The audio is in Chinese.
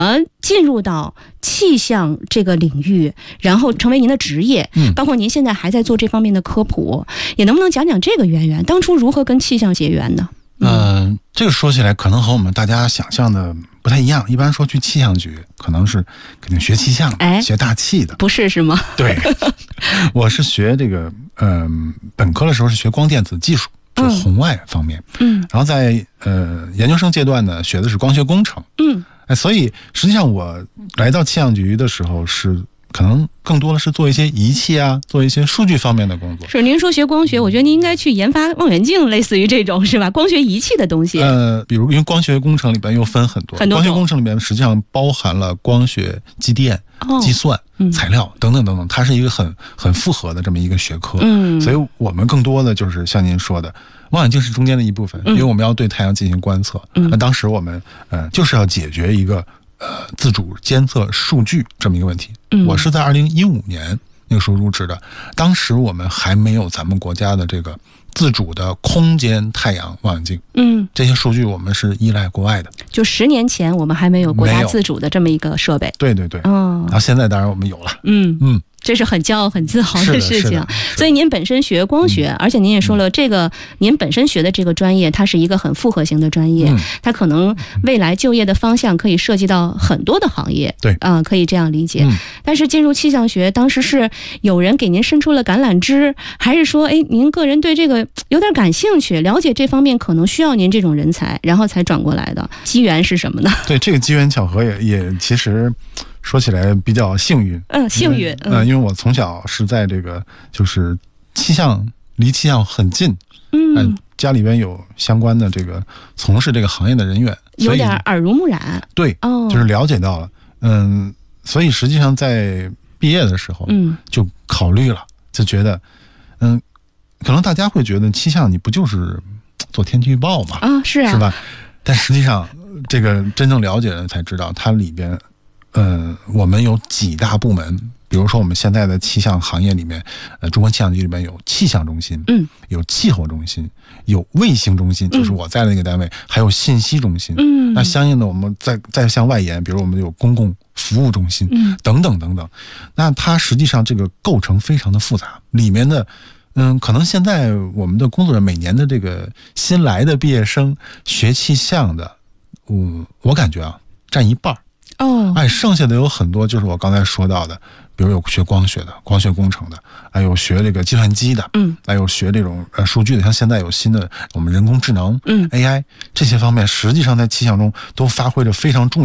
进入到气象这个领域，然后成为您的职业，包括您现在还在做这方面的科普，也能不能讲讲这个渊源？当初如何跟气象结缘呢？ 这个说起来可能和我们大家想象的不太一样。一般说去气象局，可能是肯定学气象的，学大气的， 不是吗？ 对，我是学这个，本科的时候是学光电子技术，就是红外方面，然后在研究生阶段呢，学的是光学工程，所以实际上我来到气象局的时候是。可能更多的是做一些仪器啊，做一些数据方面的工作。 是，您说学光学，我觉得您应该去研发望远镜，类似于这种是吧？光学仪器的东西。 比如因为光学工程里边又分很多光学工程里面实际上包含了光学、机电、计算、材料等等等等，它是一个很复合的这么一个学科。所以我们更多的就是像您说的，望远镜是中间的一部分，因为我们要对太阳进行观测。那当时我们就是要解决一个自主监测数据这么一个问题。我是在2015年那个时候入职的，当时我们还没有咱们国家的这个自主的空间太阳望远镜。这些数据我们是依赖国外的。就10年前我们还没有国家自主的这么一个设备。对对对。然后现在当然我们有了。这是很骄傲很自豪的事情。所以您本身学光学，而且您也说了，这个您本身学的这个专业它是一个很复合型的专业，它可能未来就业的方向可以涉及到很多的行业。对，可以这样理解。但是进入气象学当时是有人给您伸出了橄榄枝，还是说您个人对这个有点感兴趣，了解这方面可能需要您这种人才，然后才转过来的？机缘是什么呢？对，这个机缘巧合也其实说起来比较幸运。幸运。因为我从小是在这个就是气象，离气象很近。家里边有相关的这个从事这个行业的人员，有点耳濡目染。对，就是了解到了。所以实际上在毕业的时候，就考虑了，就觉得，可能大家会觉得气象你不就是做天气预报嘛？是啊，是吧？但实际上，这个真正了解的人才知道，它里边。我们有几大部门，比如说我们现在的气象行业里面，中国气象局里面有气象中心，有气候中心，有卫星中心，就是我在的那个单位，还有信息中心。那相应的我们再向外延，比如我们有公共服务中心，等等等等。那它实际上这个构成非常的复杂，里面的可能现在我们的工作人员每年的这个新来的毕业生学气象的，我感觉占一半。剩下的有很多就是我刚才说到的，比如有学光学的、光学工程的，还有学这个计算机的，还有学这种数据的，像现在有新的我们人工智能，AI 这些方面，实际上在气象中都发挥着非常重要的